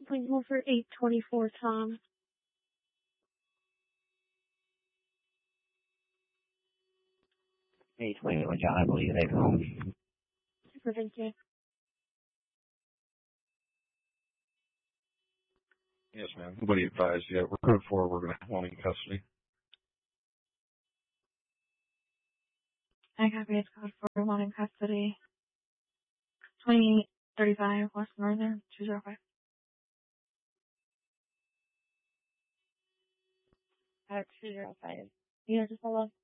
Please hold for 824 Tom. 821 John, I believe they've home. Super, thank you. Yes, ma'am. Nobody advised yet. We're code 4. We're going to want in custody. I copy. It's code 4, one in custody. 2835 West Northern 205. 205. Yeah, just hold on.